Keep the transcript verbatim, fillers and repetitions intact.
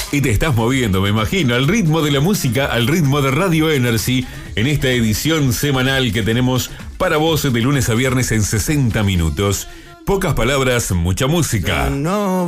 Y te estás moviendo, me imagino, al ritmo de la música, al ritmo de Radio Energy, en esta edición semanal que tenemos para vos de lunes a viernes en sesenta minutos. Pocas palabras, mucha música. No.